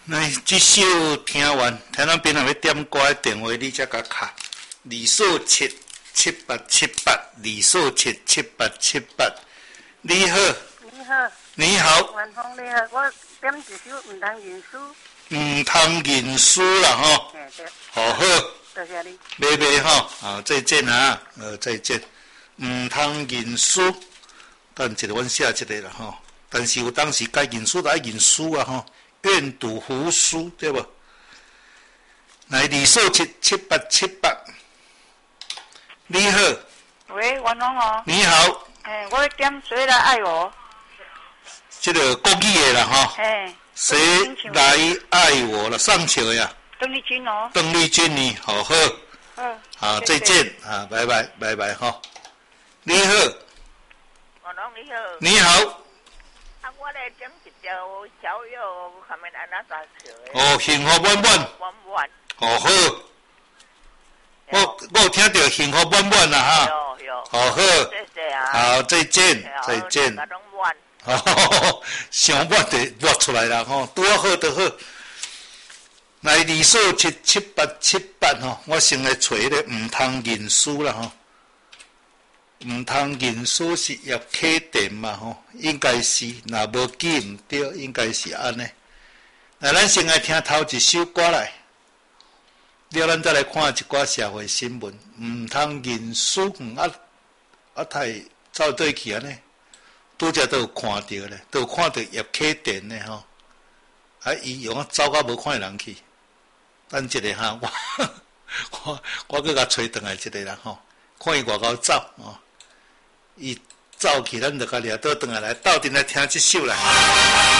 来，这首听完，听咱边若要点歌的电话，你才甲卡2477878，2477878。你好。 你好。 你好。 晚风你好，我点一首《唔通认输》。 唔通认输啦吼。 对。 好好。 多谢你。 拜吼，好再见啊，再见。唔通认输，等一下阮写一个啦吼。但是有当时该认输就爱认输啊吼。愿赌服输，对不？来，2477878。你好。 喂，晚风哦。 你好。 我点谁来爱我？ 这个国语的啦吼。谁来爱我了？上球呀。 邓丽君哦。 邓丽君呢？好好。好，再见啊，拜拜哈。你好。 晚风你好。 你好。 我来点一条小友下面安那大桥的。 哦，幸福满满。 满满。 好好。我有听到幸福满满啦哈。 有。 好好。 谢谢啊。 好，再见。哦，上满就抹出来啦吼，拄好就好。来2477878吼，我先来找迄个唔通认输啦吼。唔通认输是叶启田嘛吼，应该是，若无记唔对，应该是安尼。那咱先来听头一首歌来，了咱再来看一寡社会新闻。唔通认输，太走对去安尼，拄则都有看到咧，都有看到叶启田咧吼。伊用走到无看人去，等一下哈，我搁甲找转来一个啦吼，看伊外口走哦。伊走去，咱就甲掠倒转来，斗阵来听这首来。